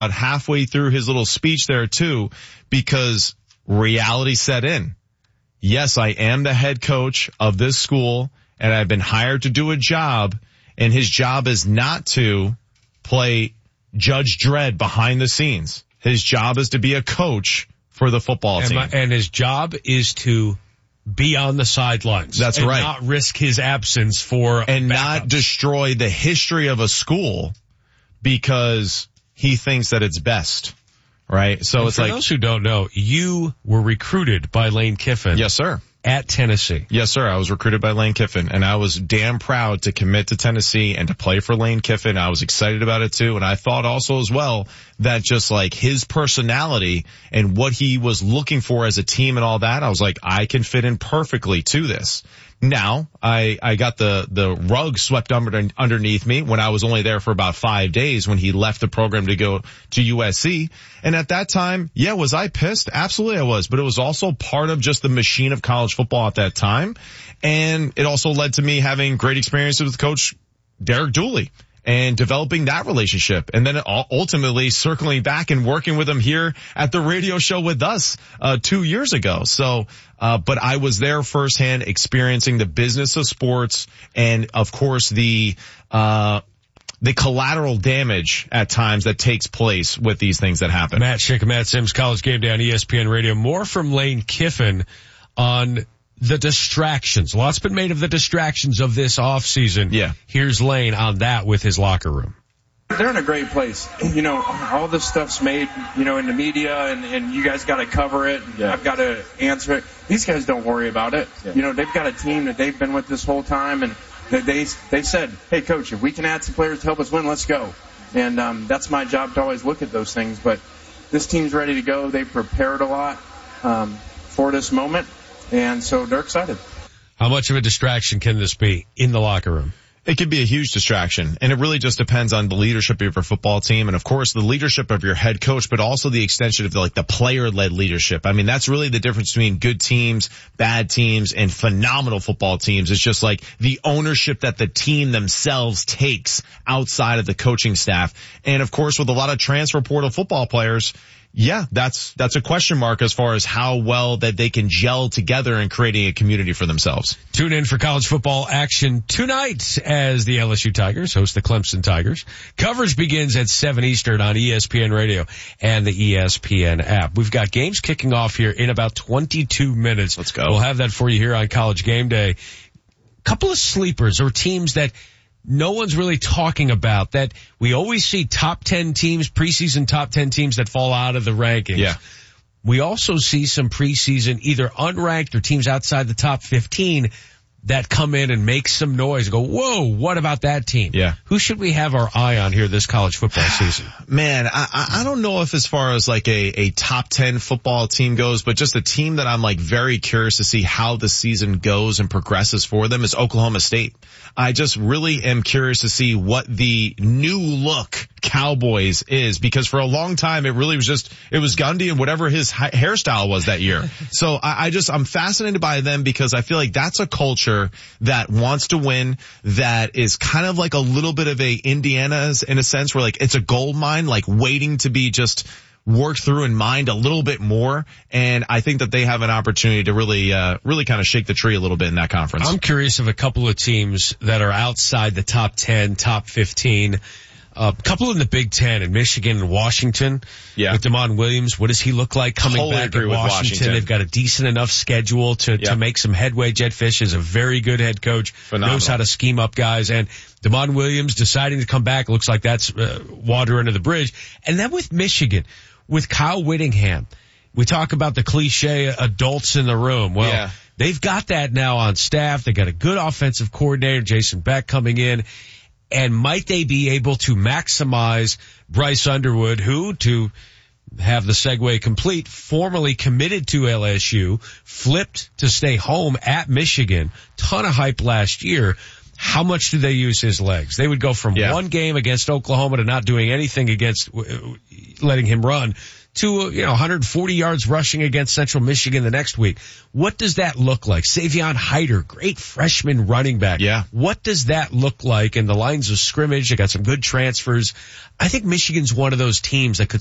halfway through his little speech there too, because reality set in. Yes, I am the head coach of this school, and I've been hired to do a job, and his job is not to play Judge Dredd behind the scenes. His job is to be a coach for the football team. And his job is to be on the sidelines. That's and right. Not risk his absence for and backups. Not destroy the history of a school because he thinks that it's best, right? So it's for like, those who don't know, you were recruited by Lane Kiffin. Yes, sir. At Tennessee. Yes, sir. I was recruited by Lane Kiffin, and I was damn proud to commit to Tennessee and to play for Lane Kiffin. I was excited about it too, and I thought also as well that just like his personality and what he was looking for as a team and all that, I was like, I can fit in perfectly to this. Now, I got the rug swept underneath me when I was only there for about 5 days when he left the program to go to USC. And at that time, yeah, was I pissed? Absolutely I was. But it was also part of just the machine of college football at that time. And it also led to me having great experiences with Coach Derek Dooley and developing that relationship. And then ultimately circling back and working with him here at the radio show with us 2 years ago. So, but I was there firsthand experiencing the business of sports and of course the collateral damage at times that takes place with these things that happen. Matt Schick and Matt Sims, College Game Day on ESPN Radio. More from Lane Kiffin on the distractions. Lots been made of the distractions of this offseason. Yeah. Here's Lane on that with his locker room. They're in a great place. You know, all this stuff's made, you know, in the media and you guys got to cover it. Yeah. I've got to answer it. These guys don't worry about it. Yeah. You know, they've got a team that they've been with this whole time and they said, hey coach, if we can add some players to help us win, let's go. And, that's my job to always look at those things. But this team's ready to go. They've prepared a lot, for this moment. And so they're excited. How much of a distraction can this be in the locker room? It can be a huge distraction, and it really just depends on the leadership of your football team and, of course, the leadership of your head coach, but also the extension of the player-led leadership. I mean, that's really the difference between good teams, bad teams, and phenomenal football teams. It's just like the ownership that the team themselves takes outside of the coaching staff. And, of course, with a lot of transfer portal football players, yeah, that's a question mark as far as how well that they can gel together in creating a community for themselves. Tune in for college football action tonight as the LSU Tigers host the Clemson Tigers. Coverage begins at 7 Eastern on ESPN Radio and the ESPN app. We've got games kicking off here in about 22 minutes. Let's go. We'll have that for you here on College Game Day. Couple of sleepers or teams that no one's really talking about that we always see top 10 teams, preseason top 10 teams that fall out of the rankings. Yeah. We also see some preseason either unranked or teams outside the top 15 that come in and make some noise and go, whoa, what about that team? Yeah. Who should we have our eye on here this college football season? Man, I don't know if as far as like a top 10 football team goes, but just a team that I'm like very curious to see how the season goes and progresses for them is Oklahoma State. I just really am curious to see what the new look Cowboys is, because for a long time it really was it was Gundy and whatever his hairstyle was that year. So I'm fascinated by them because I feel like that's a culture that wants to win, that is kind of like a little bit of a Indiana's in a sense where like it's a gold mine, like waiting to be just worked through and mined a little bit more. And I think that they have an opportunity to really kind of shake the tree a little bit in that conference. I'm curious of a couple of teams that are outside the top 10, top 15. A couple in the Big Ten in Michigan and Washington. Yeah. With DeMond Williams, what does he look like coming back in Washington? They've got a decent enough schedule to make some headway. Jedd Fisch is a very good head coach. Phenomenal. Knows how to scheme up guys. And DeMond Williams deciding to come back looks like that's water under the bridge. And then with Michigan, with Kyle Whittingham, we talk about the cliche adults in the room. Well, they've got that now on staff. They got a good offensive coordinator, Jason Beck, coming in. And might they be able to maximize Bryce Underwood, who, to have the segue complete, formerly committed to LSU, flipped to stay home at Michigan, ton of hype last year. How much do they use his legs? They would go from one game against Oklahoma to not doing anything against letting him run, to 140 yards rushing against Central Michigan the next week. What does that look like? Savion Hyder, great freshman running back. Yeah. What does that look like in the lines of scrimmage? They got some good transfers. I think Michigan's one of those teams that could